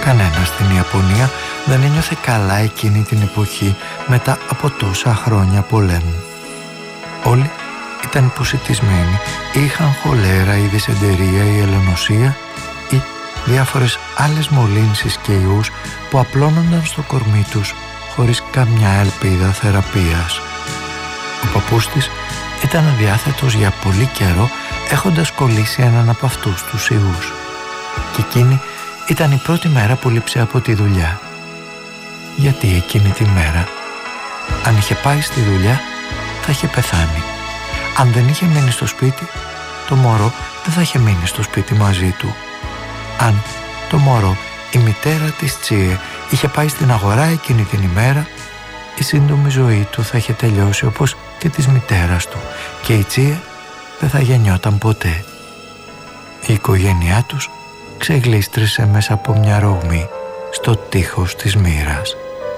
Κανένας στην Ιαπωνία δεν ένιωθε καλά εκείνη την εποχή μετά από τόσα χρόνια πολέμου. Όλοι ήταν υποσιτισμένοι ή είχαν χολέρα ή δυσεντερία ή ελονοσία ή διάφορες άλλες μολύνσεις και ιούς που απλώνονταν στο κορμί τους χωρίς καμιά ελπίδα θεραπείας. Ο παππούς της ήταν αδιάθετος για πολύ καιρό, έχοντας κολλήσει έναν από αυτούς τους ιούς. Και εκείνη ήταν η πρώτη μέρα που λείψε από τη δουλειά. Γιατί εκείνη τη μέρα, αν είχε πάει στη δουλειά, θα είχε πεθάνει. Αν δεν είχε μείνει στο σπίτι, το μωρό δεν θα είχε μείνει στο σπίτι μαζί του. Αν το μωρό, η μητέρα της Τσίε, είχε πάει στην αγορά εκείνη την ημέρα, η σύντομη ζωή του θα είχε τελειώσει όπως και της μητέρας του και η Τσίε δεν θα γεννιόταν ποτέ. Η οικογένειά τους ξεγλίστρησε μέσα από μια ρογμή στο τείχος της μοίρας.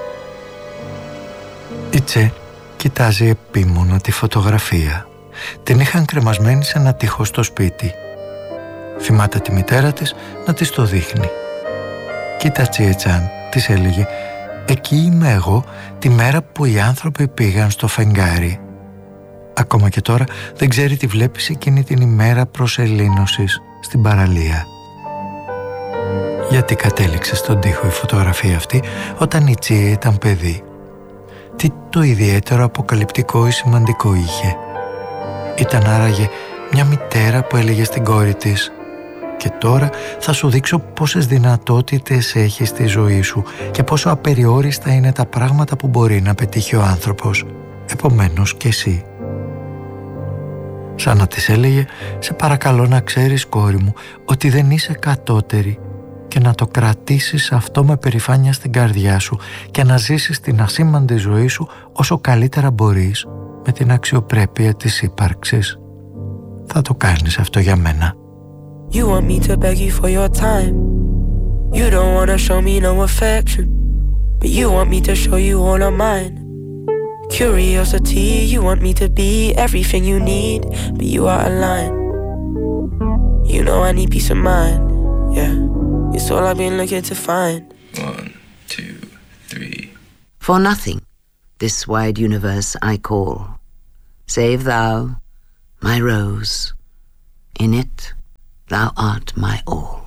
Η Τσε κοιτάζει επίμονα τη φωτογραφία. Την είχαν κρεμασμένη σε ένα τείχο στο σπίτι. Θυμάται τη μητέρα της να της το δείχνει. «Κοίτα Τσιετσάν», της έλεγε, «εκεί είμαι εγώ τη μέρα που οι άνθρωποι πήγαν στο φεγγάρι». Ακόμα και τώρα δεν ξέρει τι βλέπεις εκείνη την ημέρα προσελήνωσης στην παραλία. Γιατί κατέληξε στον τοίχο η φωτογραφία αυτή όταν η Τσία ήταν παιδί? Τι το ιδιαίτερο αποκαλυπτικό ή σημαντικό είχε? Ήταν άραγε μια μητέρα που έλεγε στην κόρη της «Και τώρα θα σου δείξω πόσες δυνατότητες έχει στη ζωή σου και πόσο απεριόριστα είναι τα πράγματα που μπορεί να πετύχει ο άνθρωπος. Επομένως και εσύ». Σαν να της έλεγε «Σε παρακαλώ να ξέρεις, κόρη μου, ότι δεν είσαι κατώτερη και να το κρατήσεις αυτό με περηφάνεια στην καρδιά σου και να ζήσεις την ασήμαντη ζωή σου όσο καλύτερα μπορείς με την αξιοπρέπεια της ύπαρξης. Θα το κάνεις αυτό για μένα». You want me to beg you for your time. You don't wanna show me no affection, but you want me to show you all of mine. Curiosity, you want me to be everything you need, but you are a line. You know I need peace of mind, yeah. It's all I've been looking to find. 1, 2, 3. For nothing this wide universe I call, save thou, my rose. In it thou art my all.